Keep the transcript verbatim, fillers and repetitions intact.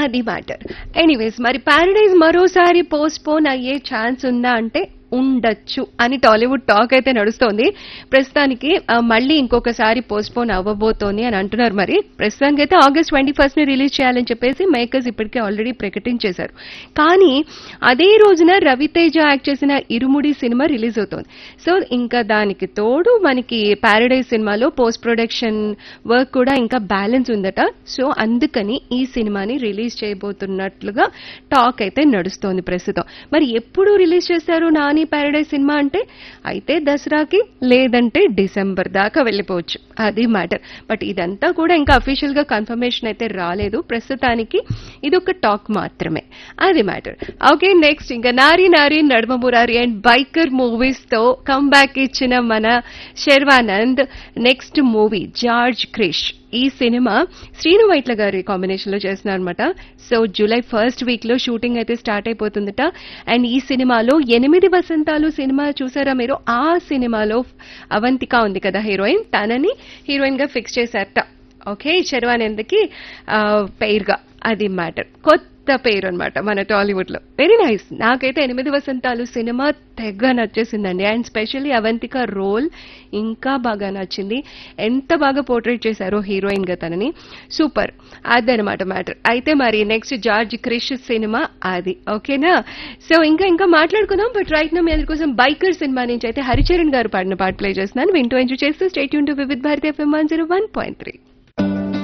అది matter. Anyways మరి paradise మరోసారి పోస్ట్ పోన్ అయ్యే ఛాన్స్ ఉందా అంటే ఉండొచ్చు అని టాలీవుడ్ టాక్ అయితే నడుస్తోంది. ప్రస్తుతానికి ఆ, మళ్ళీ ఇంకొకసారి పోస్ట్ పోన్ అవ్వబోతోంది అని అంటున్నారు. మరి ప్రస్తుతానికి అయితే ఆగస్ట్ ట్వంటీ ఫస్ట్ ని రిలీజ్ చేయాలని చెప్పేసి మేకర్స్ ఇప్పటికే ఆల్రెడీ ప్రకటించేశారు. కానీ అదే రోజున రవితేజ యాక్ట్ చేసిన ఇరుముడి సినిమా రిలీజ్ అవుతోంది. సో ఇంకా దానికి తోడు మనకి పారడైజ్ సినిమాలో పోస్ట్ ప్రొడక్షన్ వర్క్ కూడా ఇంకా బ్యాలెన్స్ ఉందట. సో అందుకని ఈ సినిమాని రిలీజ్ చేయబోతున్నట్లుగా టాక్ అయితే నడుస్తోంది ప్రస్తుతం. మరి ఎప్పుడు రిలీజ్ చేశారు నాని పారడైజ్ సినిమా అంటే అయితే దసరాకి, లేదంటే డిసెంబర్ దాకా వెళ్ళిపోవచ్చు. అది మ్యాటర్. బట్ ఇదంతా కూడా ఇంకా అఫీషియల్ గా కన్ఫర్మేషన్ అయితే రాలేదు. ప్రస్తుతానికి ఇది ఒక టాక్ మాత్రమే. అది మ్యాటర్. ఓకే, నెక్స్ట్ ఇంకా నారి నారి నడుమ మురారి అండ్ బైకర్ మూవీస్ తో కంబ్యాక్ ఇచ్చిన మన Sharwanand next movie George Krish. ఈ సినిమా శ్రీను వైట్ల గారి కాంబినేషన్ లో చేస్తున్నారు అనమాట. సో జూలై ఫస్ట్ వీక్ లో షూటింగ్ అయితే స్టార్ట్ అయిపోతుందట. అండ్ ఈ సినిమాలో ఎనిమిది వసంతాలు సినిమా చూసారా మీరు? ఆ సినిమాలో అవంతిక ఉంది కదా హీరోయిన్, తనని హీరోయిన్ గా ఫిక్స్ చేశారట. ఓకే, శర్వానంద్కి పేరుగా. అది మ్యాటర్. కొత్త పేరు అనమాట మన టాలీవుడ్ లో. Very nice. నాకైతే ఎనిమిది వసంతాలు సినిమా తెగ నచ్చేసిందండి. అండ్ స్పెషల్లీ అవంతిక రోల్ ఇంకా బాగా నచ్చింది. ఎంత బాగా పోర్ట్రేట్ చేశారో హీరోయిన్ గా తనని. సూపర్. అదనమాట మ్యాటర్. అయితే మరి నెక్స్ట్ జార్జ్ క్రిష్ సినిమా అది. ఓకేనా? సో ఇంకా ఇంకా మాట్లాడుకుందాం. బట్ రైట్ నా మీ అందరి కోసం బైకర్ సినిమా నుంచి అయితే హరిచరణ్ గారు పాడిన పాట ప్లే చేస్తున్నాను. వింటూ ఎంజాయ్ చేస్తూ stay tune to Vividh Bharati FM one zero one point three.